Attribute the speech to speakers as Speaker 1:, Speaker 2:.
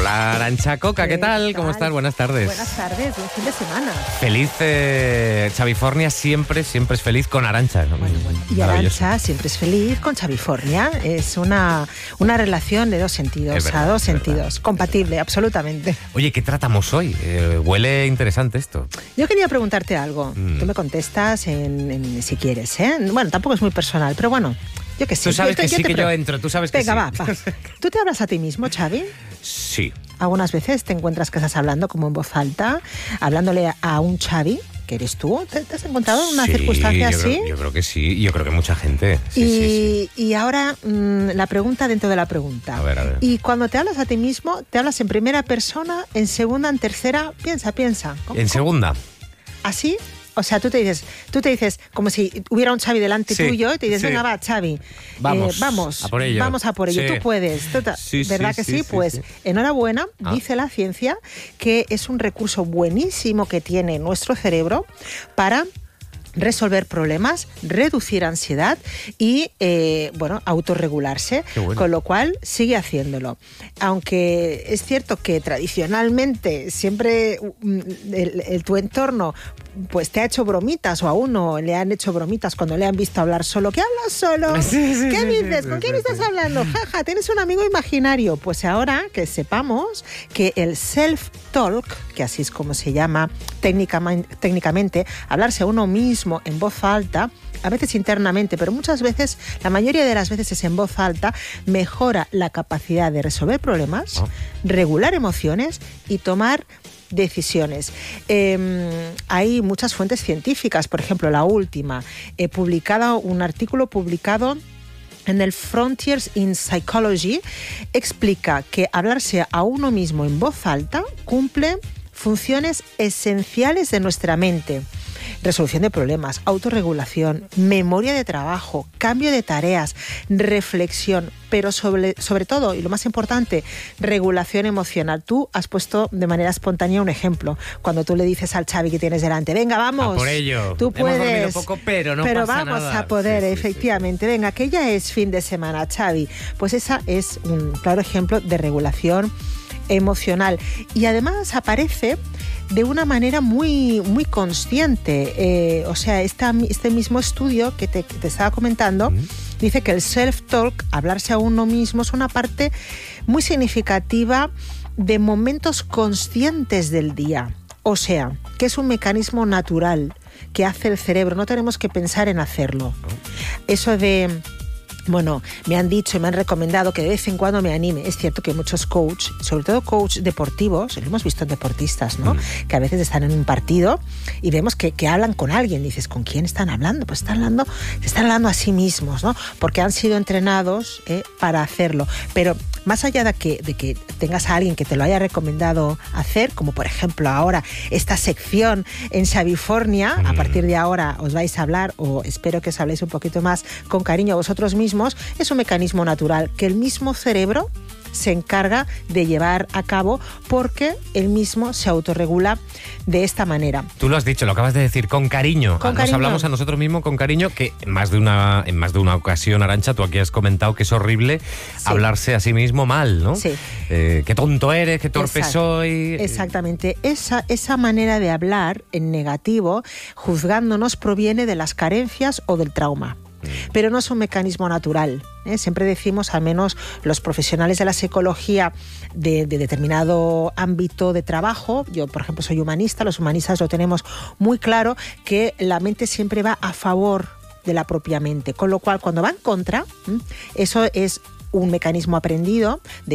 Speaker 1: Hola, Arantxa Coca, ¿qué tal? ¿Cómo estás? Buenas tardes.
Speaker 2: Buenas tardes, buen fin de semana.
Speaker 1: Feliz Xavifornia, siempre es feliz con Arantxa, ¿no?
Speaker 2: Bueno. Y Arantxa siempre es feliz con Xavifornia. Es una relación de dos sentidos, sentidos. Compatible, absolutamente.
Speaker 1: Oye, ¿qué tratamos hoy? Huele interesante esto.
Speaker 2: Yo quería preguntarte algo. Tú me contestas en si quieres, ¿eh? Bueno, tampoco es muy personal, pero bueno, yo qué sé.
Speaker 1: Tú sabes que sí que yo entro, tú sabes que sí.
Speaker 2: Venga, va. ¿Tú te hablas a ti mismo, Xavi?
Speaker 1: Sí.
Speaker 2: Algunas veces te encuentras que estás hablando como en voz alta, hablándole a un Xavi, que eres tú. ¿Te has encontrado en una circunstancia así?
Speaker 1: Yo creo que sí, yo creo que mucha gente.
Speaker 2: Y ahora la pregunta dentro de la pregunta.
Speaker 1: A ver.
Speaker 2: Y cuando te hablas a ti mismo, ¿te hablas en primera persona, en segunda, en tercera? Piensa.
Speaker 1: ¿En segunda?
Speaker 2: ¿Así? O sea, tú te dices como si hubiera un Xavi delante tuyo y te dices, venga, va, Xavi, vamos a por ello. Vamos a por ello, tú puedes. ¿Verdad que sí? Pues enhorabuena, dice la ciencia que es un recurso buenísimo que tiene nuestro cerebro para resolver problemas, reducir ansiedad y, autorregularse, con lo cual sigue haciéndolo. Aunque es cierto que tradicionalmente siempre tu entorno pues te ha hecho bromitas, o a uno le han hecho bromitas cuando le han visto hablar solo. ¿Qué hablas solo? ¿Qué dices? ¿Con quién estás hablando? Jaja, tienes un amigo imaginario. Pues ahora que sepamos que el self-talk, que así es como se llama técnicamente, hablarse a uno mismo en voz alta, a veces internamente, pero muchas veces, la mayoría de las veces es en voz alta, mejora la capacidad de resolver problemas, regular emociones y tomar decisiones. Hay muchas fuentes científicas, por ejemplo, la última, un artículo publicado en el Frontiers in Psychology, explica que hablarse a uno mismo en voz alta cumple funciones esenciales de nuestra mente: resolución de problemas, autorregulación, memoria de trabajo, cambio de tareas, reflexión, pero sobre todo, y lo más importante, regulación emocional. Tú has puesto de manera espontánea un ejemplo. Cuando tú le dices al Xavi que tienes delante, venga, vamos,
Speaker 1: a por ello.
Speaker 2: Tú puedes.
Speaker 1: Hemos dormido poco, pero pasa
Speaker 2: vamos
Speaker 1: nada.
Speaker 2: A poder, efectivamente. Venga, que ya es fin de semana, Xavi. Pues esa es un claro ejemplo de regulación emocional. Y además aparece de una manera muy, muy consciente. Este mismo estudio que te estaba comentando dice que el self-talk, hablarse a uno mismo, es una parte muy significativa de momentos conscientes del día. O sea, que es un mecanismo natural que hace el cerebro. No tenemos que pensar en hacerlo. Eso de... me han dicho y me han recomendado que de vez en cuando me anime. Es cierto que muchos coaches, sobre todo coaches deportivos, lo hemos visto en deportistas, ¿no? Que a veces están en un partido y vemos que hablan con alguien. Dices, ¿con quién están hablando? Pues se están hablando a sí mismos, ¿no? Porque han sido entrenados para hacerlo. Pero más allá de que tengas a alguien que te lo haya recomendado hacer, como por ejemplo ahora esta sección en Xavifornia, a partir de ahora os vais a hablar, o espero que os habléis un poquito más con cariño a vosotros mismos, es un mecanismo natural que el mismo cerebro se encarga de llevar a cabo, porque él mismo se autorregula de esta manera.
Speaker 1: Tú lo has dicho, lo acabas de decir, con cariño. Nos hablamos a nosotros mismos con cariño, que en más de una ocasión, Arantxa, tú aquí has comentado que es horrible hablarse a sí mismo mal, ¿no?
Speaker 2: Sí.
Speaker 1: Qué tonto eres, qué torpe soy.
Speaker 2: Exactamente. Esa manera de hablar en negativo, juzgándonos, proviene de las carencias o del trauma. Pero no es un mecanismo natural. Siempre decimos, al menos los profesionales de la psicología de determinado ámbito de trabajo, yo por ejemplo soy humanista, los humanistas lo tenemos muy claro, que la mente siempre va a favor de la propia mente, con lo cual cuando va en contra, eso es un mecanismo aprendido